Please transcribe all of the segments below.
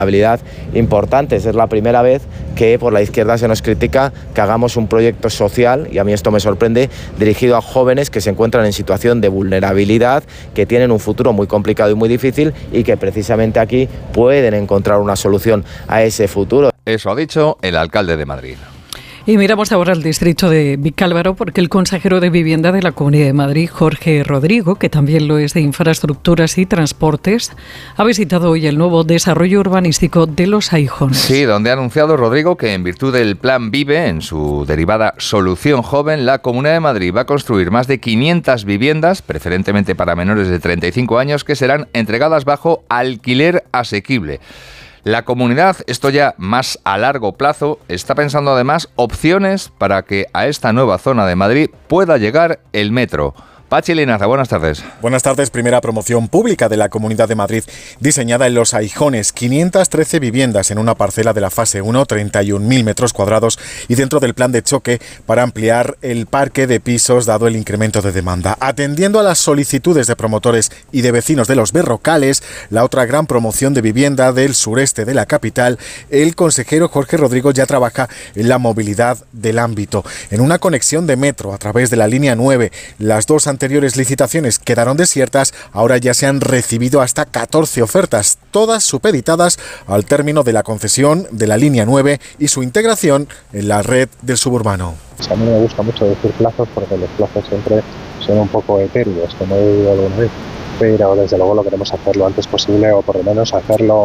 habilidad importantes. Es la primera vez que por la izquierda se nos critica que hagamos un proyecto social, y a mí esto me sorprende, dirigido a jóvenes que se encuentran en situación de vulnerabilidad, que tienen un futuro muy complicado y muy difícil y que precisamente aquí pueden encontrar una solución a ese futuro. Eso ha dicho el alcalde de Madrid. Y miramos ahora al distrito de Vicálvaro, porque el consejero de Vivienda de la Comunidad de Madrid, Jorge Rodrigo, que también lo es de Infraestructuras y Transportes, ha visitado hoy el nuevo desarrollo urbanístico de Los Aijones. Sí, donde ha anunciado Rodrigo que en virtud del Plan Vive, en su derivada Solución Joven, la Comunidad de Madrid va a construir más de 500 viviendas, preferentemente para menores de 35 años, que serán entregadas bajo alquiler asequible. La comunidad, esto ya más a largo plazo, está pensando además opciones para que a esta nueva zona de Madrid pueda llegar el metro. Pachi Linaza, buenas tardes. Buenas tardes. Primera promoción pública de la Comunidad de Madrid, diseñada en Los Aijones. 513 viviendas en una parcela de la fase 1, 31.000 metros cuadrados, y dentro del plan de choque para ampliar el parque de pisos dado el incremento de demanda. Atendiendo a las solicitudes de promotores y de vecinos de Los Berrocales, la otra gran promoción de vivienda del sureste de la capital, el consejero Jorge Rodrigo ya trabaja en la movilidad del ámbito. En una conexión de metro a través de la línea 9, las dos anteriores licitaciones quedaron desiertas, ahora ya se han recibido hasta 14 ofertas, todas supeditadas al término de la concesión de la línea 9 y su integración en la red del suburbano. A mí me gusta mucho decir plazos porque los plazos siempre son un poco etéreos, como he dicho alguna vez, pero desde luego lo queremos hacer lo antes posible, o por lo menos hacerlo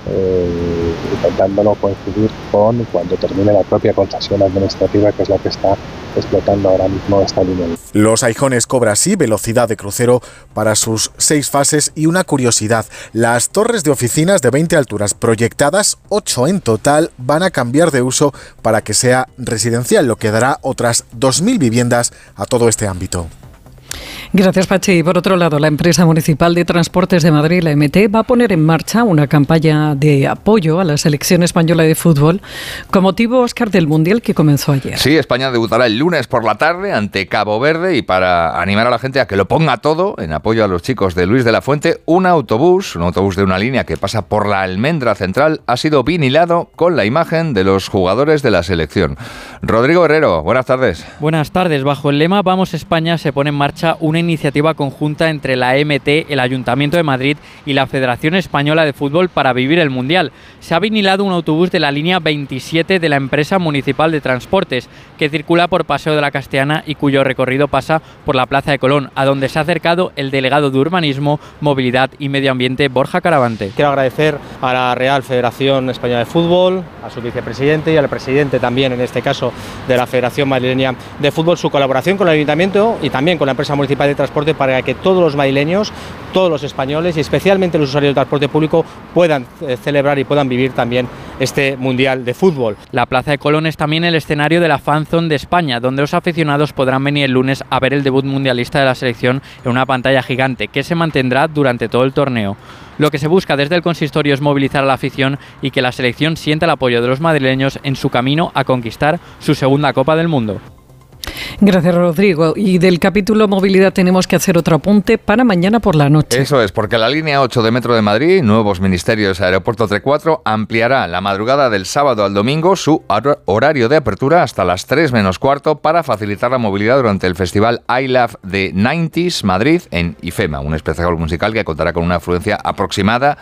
intentándolo coincidir con cuando termine la propia concesión administrativa, que es la que está explotando ahora mismo esta línea. Los Aijones cobra así velocidad de crucero para sus 6 fases y una curiosidad: las torres de oficinas de 20 alturas proyectadas, 8 en total, van a cambiar de uso para que sea residencial, lo que dará otras 2.000 viviendas a todo este ámbito. Gracias, Pachi. Y por otro lado, la empresa municipal de Transportes de Madrid, la MT, va a poner en marcha una campaña de apoyo a la selección española de fútbol con motivo, Óscar, del Mundial que comenzó ayer. Sí, España debutará el lunes por la tarde ante Cabo Verde, y para animar a la gente a que lo ponga todo, en apoyo a los chicos de Luis de la Fuente, un autobús de una línea que pasa por la Almendra Central ha sido vinilado con la imagen de los jugadores de la selección. Rodrigo Herrero, buenas tardes. Buenas tardes. Bajo el lema Vamos España se pone en marcha una iniciativa conjunta entre la MT, el Ayuntamiento de Madrid y la Federación Española de Fútbol para vivir el Mundial. Se ha vinilado un autobús de la línea 27 de la empresa municipal de transportes que circula por Paseo de la Castellana y cuyo recorrido pasa por la Plaza de Colón, a donde se ha acercado el delegado de Urbanismo, Movilidad y Medio Ambiente, Borja Caravante. Quiero agradecer a la Real Federación Española de Fútbol, a su vicepresidente y al presidente también, en este caso, de la Federación Madrileña de Fútbol, su colaboración con el Ayuntamiento y también con la empresa municipal de transporte para que todos los madrileños, todos los españoles y especialmente los usuarios del transporte público puedan celebrar y puedan vivir también este Mundial de Fútbol. La Plaza de Colón es también el escenario de la Fan Zone de España, donde los aficionados podrán venir el lunes a ver el debut mundialista de la selección en una pantalla gigante que se mantendrá durante todo el torneo. Lo que se busca desde el consistorio es movilizar a la afición y que la selección sienta el apoyo de los madrileños en su camino a conquistar su segunda Copa del Mundo. Gracias, Rodrigo. Y del capítulo movilidad tenemos que hacer otro apunte para mañana por la noche. Eso es, porque la línea 8 de Metro de Madrid, Nuevos Ministerios Aeropuerto T4, ampliará la madrugada del sábado al domingo su horario de apertura hasta las 3 menos cuarto para facilitar la movilidad durante el festival I Love the 90s Madrid en IFEMA, un espectáculo musical que contará con una afluencia aproximada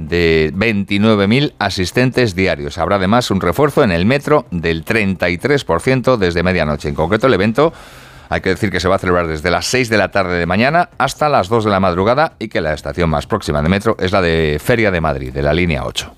de 29.000 asistentes diarios. Habrá además un refuerzo en el metro del 33% desde medianoche. En concreto, el evento, hay que decir que se va a celebrar desde las 6 de la tarde de mañana hasta las 2 de la madrugada y que la estación más próxima de metro es la de Feria de Madrid, de la línea 8.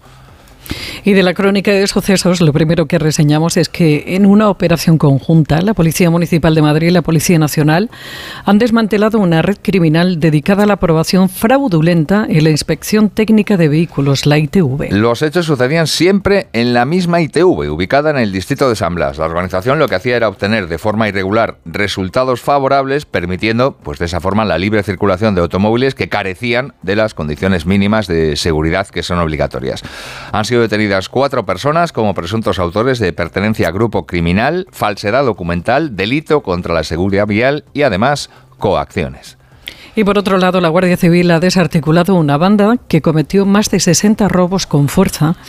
Y de la crónica de sucesos, lo primero que reseñamos es que en una operación conjunta, la Policía Municipal de Madrid y la Policía Nacional han desmantelado una red criminal dedicada a la aprobación fraudulenta en la Inspección Técnica de Vehículos, la ITV. Los hechos sucedían siempre en la misma ITV, ubicada en el distrito de San Blas. La organización lo que hacía era obtener de forma irregular resultados favorables, permitiendo, pues de esa forma, la libre circulación de automóviles que carecían de las condiciones mínimas de seguridad que son obligatorias. Han sido detenidas 4 personas como presuntos autores de pertenencia a grupo criminal, falsedad documental, delito contra la seguridad vial y además coacciones. Y por otro lado, la Guardia Civil ha desarticulado una banda que cometió más de 60 robos con fuerza